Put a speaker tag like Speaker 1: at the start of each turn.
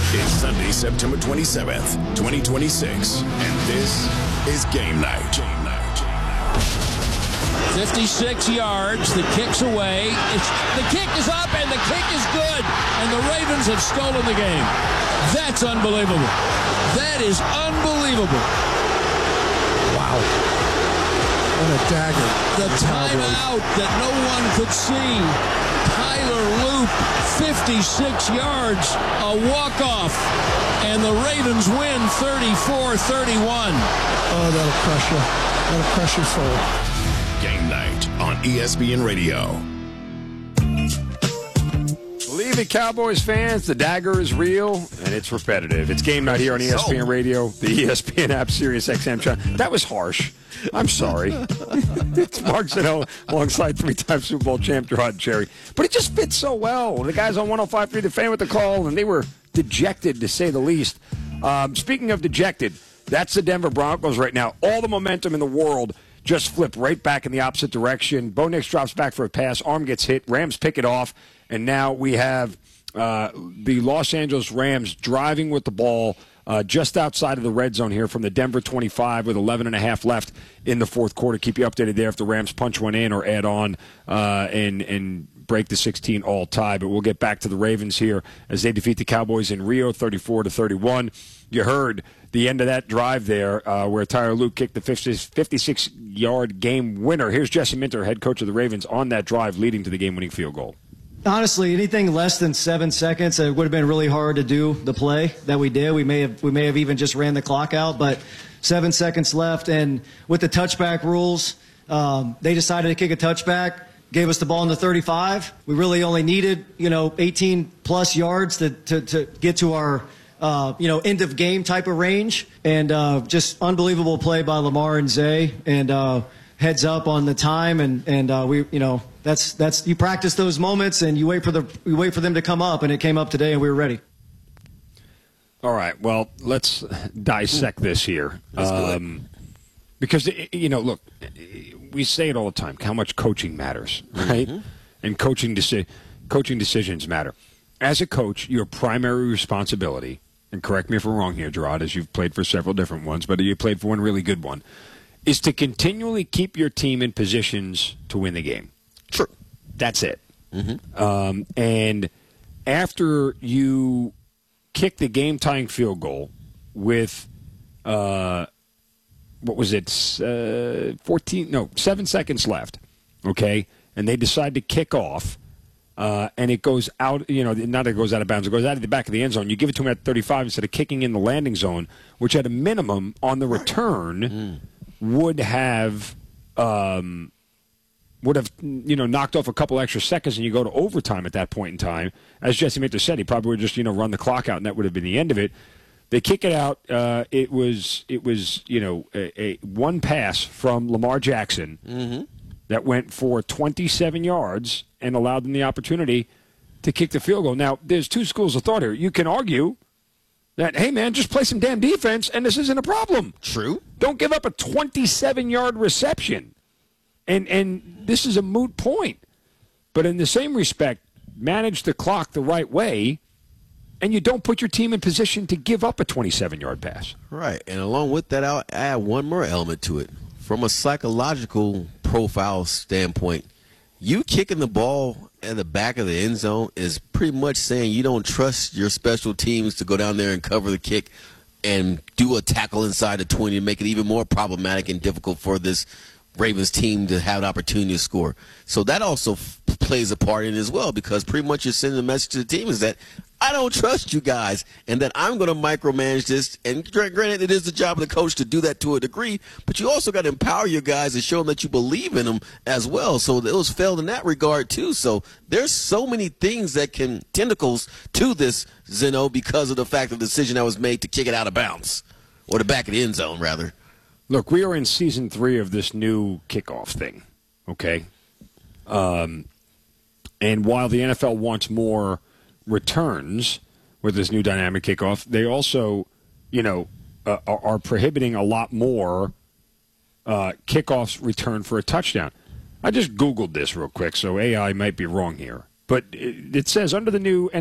Speaker 1: It's Sunday, September 27th, 2026, and this is Game Night.
Speaker 2: 56 yards, the kick's away. The kick is up, and the kick is good. And the Ravens have stolen the game. That's unbelievable. That is unbelievable.
Speaker 3: Wow. What a dagger.
Speaker 2: The timeout that no one could see. Tyler Loop, 56 yards, a walk-off. And the Ravens win 34-31.
Speaker 3: Oh, that'll crush you. That'll crush your soul.
Speaker 1: Game Night on ESPN Radio.
Speaker 4: Believe it, Cowboys fans, the dagger is real and it's repetitive. It's Game Night here on ESPN Radio, the ESPN app, Sirius XM channel. That was harsh. I'm sorry. It's Mark Zinno alongside three-time Super Bowl champ Gerard Cherry. But it just fits so well. The guys on 105.3 The Fan with the call, and they were dejected, to say the least. Speaking of dejected, that's the Denver Broncos right now. All the momentum in the world just flipped right back in the opposite direction. Bo Nix drops back for a pass. Arm gets hit. Rams pick it off. And now we have the Los Angeles Rams driving with the ball just outside of the red zone here from the Denver 25 with 11.5 left in the fourth quarter. Keep you updated there if the Rams punch one in or add on and break the 16-all tie. But we'll get back to the Ravens here as they defeat the Cowboys in Rio 34-31. You heard the end of that drive there where Tyler Luke kicked the 56-yard game winner. Here's Jesse Minter, head coach of the Ravens, on that drive leading to the game-winning field goal.
Speaker 5: Honestly, anything less than 7 seconds, it would have been really hard to do the play that we did. We may have even just ran the clock out, but 7 seconds left. And with the touchback rules, they decided to kick a touchback, gave us the ball in the 35. We really only needed, 18-plus yards to get to our end of game type of range. And just unbelievable play by Lamar and Zay. And heads up on the time, and we, that's you practice those moments and you wait for them to come up, and it came up today, and we were ready.
Speaker 4: All right, well, let's dissect this here, because look, we say it all the time, how much coaching matters, right? Mm-hmm. And coaching decisions matter. As a coach, your primary responsibility, and correct me if I'm wrong here, Gerard, as you've played for several different ones, but you played for one really good one, is to continually keep your team in positions to win the game.
Speaker 6: True.
Speaker 4: That's it. Mm-hmm. And after you kick the game-tying field goal with, 7 seconds left, okay, and they decide to kick off, and it goes out, not that it goes out of bounds, it goes out of the back of the end zone. You give it to them at 35 instead of kicking in the landing zone, which at a minimum on the return would have knocked off a couple extra seconds, and you go to overtime at that point in time. As Jesse Minter said, he probably would just run the clock out, and that would have been the end of it. They kick it out. It was a one pass from Lamar Jackson that went for 27 yards and allowed them the opportunity to kick the field goal. Now, there's two schools of thought here. You can argue that, hey, man, just play some damn defense, and this isn't a problem.
Speaker 6: True.
Speaker 4: Don't give up a 27-yard reception. And this is a moot point. But in the same respect, manage the clock the right way, and you don't put your team in position to give up a 27-yard pass.
Speaker 6: Right. And along with that, I'll add one more element to it. From a psychological profile standpoint, you kicking the ball at the back of the end zone is pretty much saying you don't trust your special teams to go down there and cover the kick and do a tackle inside the 20 to make it even more problematic and difficult for this Ravens team to have an opportunity to score. So that also plays a part in it as well, because pretty much you're sending a message to the team is that I don't trust you guys, and that I'm going to micromanage this. And granted, it is the job of the coach to do that to a degree, but you also got to empower your guys and show them that you believe in them as well. So it was failed in that regard too. So there's so many things that can tentacles to this, Zeno, because of the fact of the decision that was made to kick it out of bounds, or the back of the end zone, rather.
Speaker 4: Look, we are in season 3 of this new kickoff thing, okay? And while the NFL wants more returns with this new dynamic kickoff, they also, are prohibiting a lot more kickoffs return for a touchdown. I just Googled this real quick, so AI might be wrong here. But it says under the new